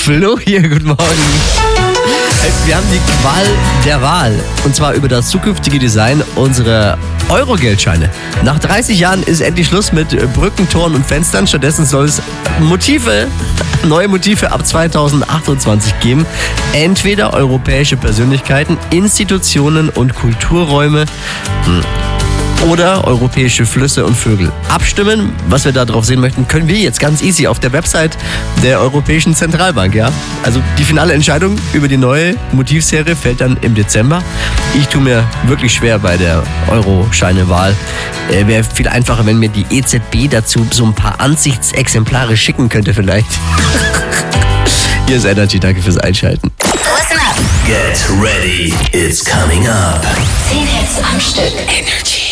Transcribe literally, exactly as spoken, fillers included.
Flo hier, guten Morgen. Wir haben die Qual der Wahl. Und zwar über das zukünftige Design unserer Euro-Geldscheine. Nach dreißig Jahren ist endlich Schluss mit Brücken, Toren und Fenstern. Stattdessen soll es Motive, neue Motive ab zweitausendachtundzwanzig geben. Entweder europäische Persönlichkeiten, Institutionen und Kulturräume. Hm. Oder europäische Flüsse und Vögel. Abstimmen, was wir da drauf sehen möchten, können wir jetzt ganz easy auf der Website der Europäischen Zentralbank, ja? Also die finale Entscheidung über die neue Motivserie fällt dann im Dezember. Ich tue mir wirklich schwer bei der Euro-Scheine-Wahl. Äh, Wäre viel einfacher, wenn mir die E Z B dazu so ein paar Ansichtsexemplare schicken könnte vielleicht. Hier ist Energy, danke fürs Einschalten. Listen up. Get ready, it's coming up. zehn Hits am Stück. Energy.